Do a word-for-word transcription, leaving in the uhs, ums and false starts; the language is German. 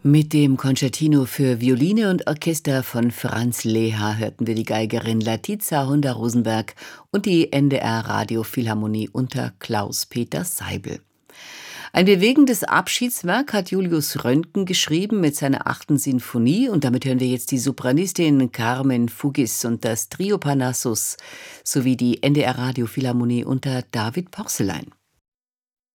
Mit dem Concertino für Violine und Orchester von Franz Leha hörten wir die Geigerin Latiza Hunter-Rosenberg und die N D R-Radiophilharmonie unter Klaus-Peter Seibel. Ein bewegendes Abschiedswerk hat Julius Röntgen geschrieben mit seiner achten Sinfonie, und damit hören wir jetzt die Sopranistin Carmen Fugis und das Trio Parnassus sowie die N D R-Radiophilharmonie unter David Porcelein.